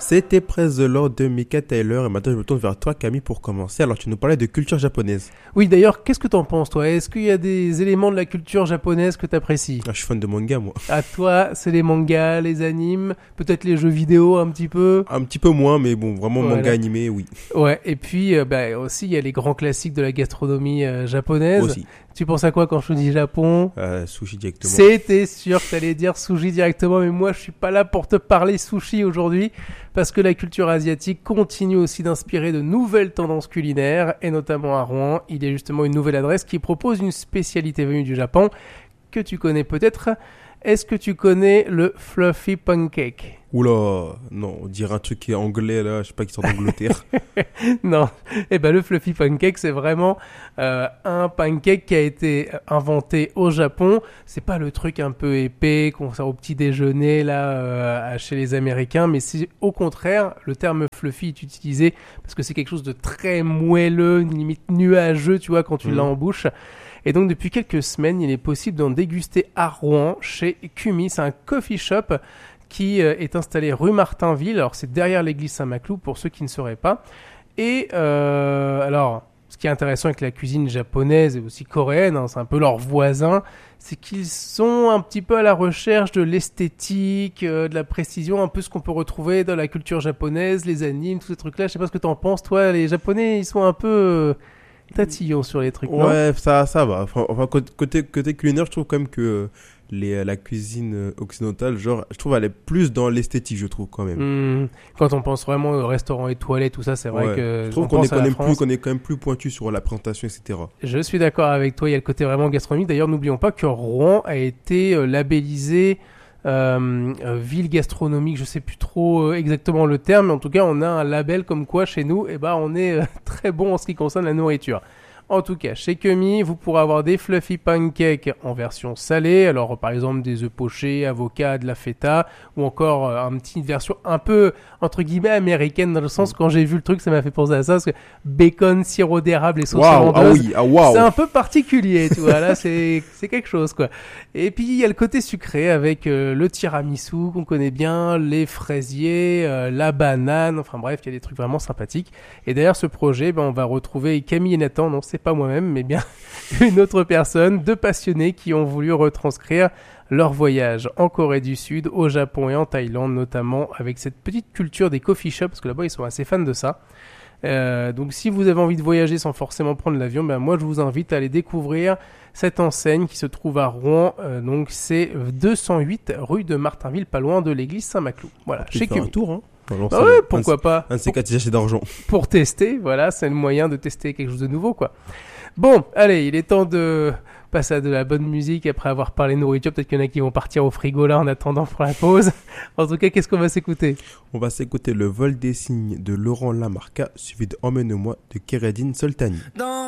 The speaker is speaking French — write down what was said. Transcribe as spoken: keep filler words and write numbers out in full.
C'était presque l'heure de Mika Taylor et maintenant je me tourne vers toi Camille pour commencer. Alors tu nous parlais de culture japonaise. Oui, d'ailleurs, qu'est-ce que t'en penses toi? Est-ce qu'il y a des éléments de la culture japonaise que t'apprécies? Ah, je suis fan de manga moi. À toi, c'est les mangas, les animes, peut-être les jeux vidéo un petit peu? Un petit peu moins, mais bon, vraiment Voilà. manga animé, oui. Ouais, et puis euh, bah, aussi il y a les grands classiques de la gastronomie euh, japonaise. Aussi. Tu penses à quoi quand je te dis Japon? Euh, sushi directement. C'était sûr que t'allais dire sushi directement, mais moi je suis pas là pour te parler sushi aujourd'hui, parce que la culture asiatique continue aussi d'inspirer de nouvelles tendances culinaires, et notamment à Rouen, il y a justement une nouvelle adresse qui propose une spécialité venue du Japon, que tu connais peut-être. Est-ce que tu connais le Fluffy Pancake? Oula, non, on dirait un truc qui est anglais là, je sais pas qui sort d'Angleterre. Non, eh ben le Fluffy Pancake, c'est vraiment euh, un pancake qui a été inventé au Japon. C'est pas le truc un peu épais qu'on sert au petit déjeuner là euh, chez les Américains, mais c'est au contraire, le terme fluffy est utilisé parce que c'est quelque chose de très moelleux, limite nuageux, tu vois, quand tu mmh. l'as en bouche. Et donc depuis quelques semaines, il est possible d'en déguster à Rouen chez Kumi. C'est un coffee shop qui euh, est installé rue Martinville. Alors c'est derrière l'église Saint-Maclou pour ceux qui ne sauraient pas. Et euh, alors, ce qui est intéressant avec la cuisine japonaise et aussi coréenne, hein, c'est un peu leurs voisins, c'est qu'ils sont un petit peu à la recherche de l'esthétique, euh, de la précision, un peu ce qu'on peut retrouver dans la culture japonaise, les animes, tous ces trucs-là. Je sais pas ce que t'en penses, toi. Les Japonais, ils sont un peu euh, tatillons sur les trucs, non? Ouais, ça, ça va. Enfin, enfin, côté, côté culinaire, je trouve quand même que les, la cuisine occidentale, genre, je trouve elle est plus dans l'esthétique, je trouve quand même. Mmh. Quand on pense vraiment au restaurant étoilé, tout ça, c'est vrai ouais. que je trouve qu'on est quand même plus, qu'on est quand même plus pointu sur la présentation, et cetera. Je suis d'accord avec toi. Il y a le côté vraiment gastronomique. D'ailleurs, n'oublions pas que Rouen a été euh, labellisé euh, euh, ville gastronomique. Je sais plus trop euh, exactement le terme, mais en tout cas, on a un label comme quoi chez nous, eh ben, on est euh, très bon en ce qui concerne la nourriture. En tout cas, chez Kumi, vous pourrez avoir des fluffy pancakes en version salée. Alors, par exemple, des œufs pochés, avocats, de la feta, ou encore euh, une petite version un peu, entre guillemets, américaine, dans le sens, mmh. quand j'ai vu le truc, ça m'a fait penser à ça, parce que bacon, sirop d'érable et sauce wow, hollandaise, ah oui, ah, wow. c'est un peu particulier, tu vois, là, c'est, c'est quelque chose, quoi. Et puis, il y a le côté sucré avec euh, le tiramisu, qu'on connaît bien, les fraisiers, euh, la banane, enfin bref, il y a des trucs vraiment sympathiques. Et derrière ce projet, ben, on va retrouver Camille et Nathan, non, c'est pas moi-même, mais bien une autre personne, deux passionnés qui ont voulu retranscrire leur voyage en Corée du Sud, au Japon et en Thaïlande, notamment avec cette petite culture des coffee shops, parce que là-bas ils sont assez fans de ça. Euh, donc si vous avez envie de voyager sans forcément prendre l'avion, ben moi je vous invite à aller découvrir cette enseigne qui se trouve à Rouen. Euh, donc c'est deux cent huit rue de Martinville, pas loin de l'église Saint-Maclou. Voilà, chez Kumi. Un tour, hein. Alors, bah ouais, pourquoi un, pas. Un de ces quatre achats d'argent. Pour tester, voilà, c'est le moyen de tester quelque chose de nouveau, quoi. Bon, allez, il est temps de passer à de la bonne musique après avoir parlé nourriture. Peut-être qu'il y en a qui vont partir au frigo là en attendant pour la pause. En tout cas, qu'est-ce qu'on va s'écouter? On va s'écouter Le vol des cygnes de Laurent Lamarca, suivi de Emmène-moi de Kéredine Soltani. Dans